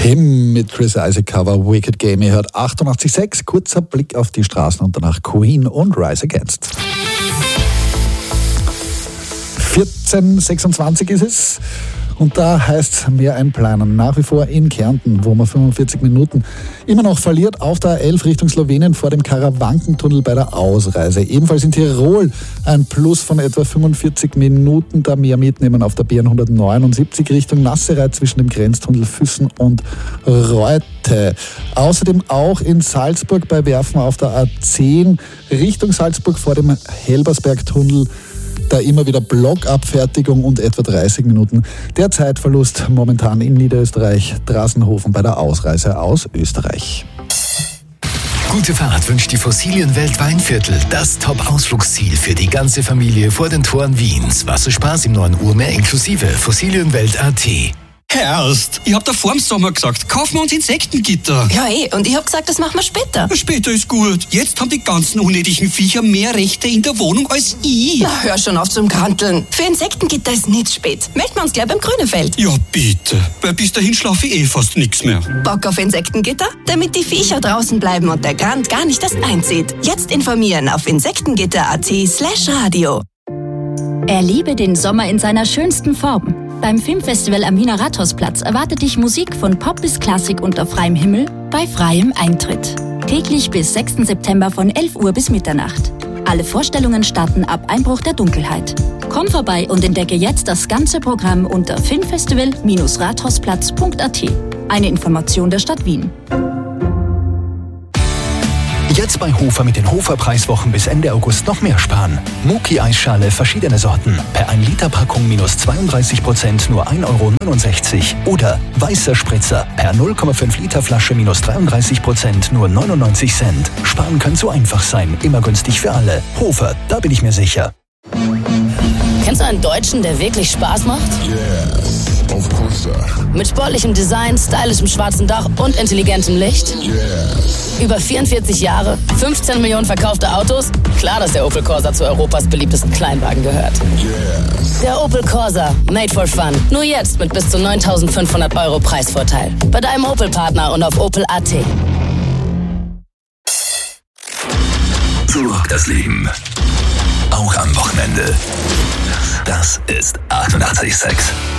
Him mit Chris Isaak Cover Wicked Game. Ihr hört 88.6, kurzer Blick auf die Straßen und danach Queen und Rise Against. 14.26 ist es. Und da heißt es mehr einplanen. Nach wie vor in Kärnten, wo man 45 Minuten immer noch verliert, auf der A11 Richtung Slowenien vor dem Karawankentunnel bei der Ausreise. Ebenfalls in Tirol ein Plus von etwa 45 Minuten, da mehr mitnehmen auf der B179 Richtung Nassereit zwischen dem Grenztunnel Füssen und Reute. Außerdem auch in Salzburg bei Werfen auf der A10 Richtung Salzburg vor dem Helbersbergtunnel. Da immer wieder Blockabfertigung und etwa 30 Minuten. Der Zeitverlust momentan in Niederösterreich, Drassenhofen bei der Ausreise aus Österreich. Gute Fahrt wünscht die Fossilienwelt Weinviertel. Das Top-Ausflugsziel für die ganze Familie vor den Toren Wiens. Wasserspaß im 9 Uhr mehr inklusive Fossilienwelt.at. Erst, ich hab da vorm Sommer gesagt, kaufen wir uns Insektengitter. Ja, und ich hab gesagt, das machen wir später. Später ist gut. Jetzt haben die ganzen unnötigen Viecher mehr Rechte in der Wohnung als ich. Na, hör schon auf zum Kranteln. Für Insektengitter ist nicht spät. Melden wir uns gleich beim Grünefeld. Ja, bitte. Weil bis dahin schlafe ich fast nichts mehr. Bock auf Insektengitter? Damit die Viecher draußen bleiben und der Grand gar nicht erst einzieht. Jetzt informieren auf insektengitter.at/radio. Erlebe den Sommer in seiner schönsten Form. Beim Filmfestival am Wiener Rathausplatz erwartet dich Musik von Pop bis Klassik unter freiem Himmel bei freiem Eintritt. Täglich bis 6. September von 11 Uhr bis Mitternacht. Alle Vorstellungen starten ab Einbruch der Dunkelheit. Komm vorbei und entdecke jetzt das ganze Programm unter filmfestival-rathausplatz.at. Eine Information der Stadt Wien. Jetzt bei Hofer mit den Hofer-Preiswochen bis Ende August noch mehr sparen. Muki-Eisschale verschiedene Sorten. Per 1 Liter Packung minus 32% nur 1,69 €. Oder weißer Spritzer per 0,5 Liter Flasche minus 33% nur 99 Cent. Sparen kann so einfach sein. Immer günstig für alle. Hofer, da bin ich mir sicher. Kennst du einen Deutschen, der wirklich Spaß macht? Yes, of course. Mit sportlichem Design, stylischem schwarzen Dach und intelligentem Licht? Yes. Über 44 Jahre, 15 Millionen verkaufte Autos? Klar, dass der Opel Corsa zu Europas beliebtesten Kleinwagen gehört. Yes. Der Opel Corsa, made for fun. Nur jetzt mit bis zu 9.500 € Preisvorteil. Bei deinem Opel-Partner und auf opel.at. So rockt das Leben. Auch am Wochenende. Das ist 88.6.